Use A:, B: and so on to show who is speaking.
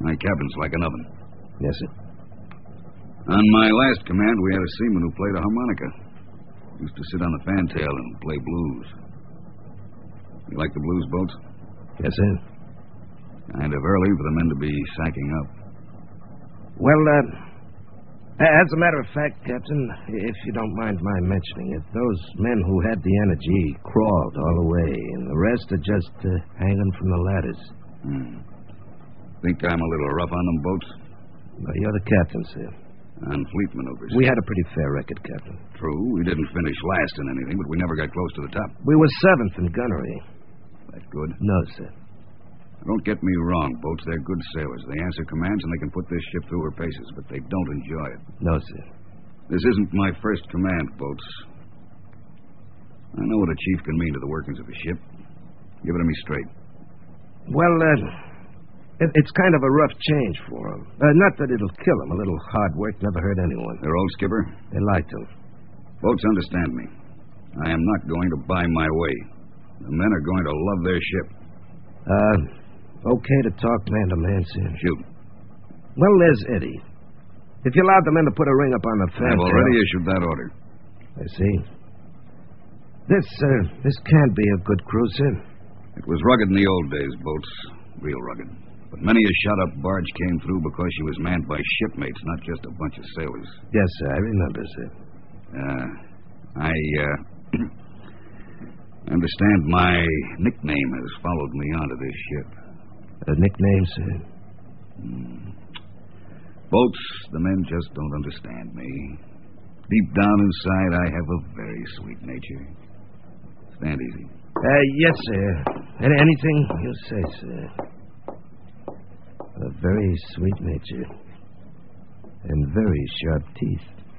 A: My cabin's like an oven.
B: Yes, sir.
A: On my last command, we had a seaman who played a harmonica. Used to sit on the fantail and play blues. You like the blues, Boats?
B: Yes, sir.
A: Kind of early for the men to be sacking up.
B: Well, as a matter of fact, Captain, if you don't mind my mentioning it, those men who had the energy crawled all the way, and the rest are just hanging from the ladders.
A: Think I'm a little rough on them, Boats?
B: Well, you're the captain, sir.
A: On fleet maneuvers.
B: We had a pretty fair record, Captain.
A: True, we didn't finish last in anything, but we never got close to the top.
B: We were 7th in gunnery.
A: That good?
B: No, sir.
A: Don't get me wrong, Boats. They're good sailors. They answer commands and they can put this ship through her paces, but they don't enjoy it.
B: No, sir.
A: This isn't my first command, Boats. I know what a chief can mean to the workings of a ship. Give it to me straight.
B: Well, it's kind of a rough change for them. Not that it'll kill them. A little hard work never hurt anyone.
A: Their old skipper?
B: They liked him.
A: Boats, understand me. I am not going to buy my way. The men are going to love their ship.
B: Okay to talk man to man, sir.
A: Shoot.
B: Well, there's Eddie. If you allowed the men to put a ring up on the fantail...
A: I've already issued that order.
B: I see. This can't be a good cruise, sir.
A: It was rugged in the old days, Boats. Real rugged. But many a shot-up barge came through because she was manned by shipmates, not just a bunch of sailors.
B: Yes, sir. I remember, sir.
A: I understand my nickname has followed me onto this ship.
B: A nickname, sir?
A: Boats, the men just don't understand me. Deep down inside, I have a very sweet nature. Stand easy.
B: Yes, sir. Anything you say, sir. A very sweet nature. And very sharp teeth.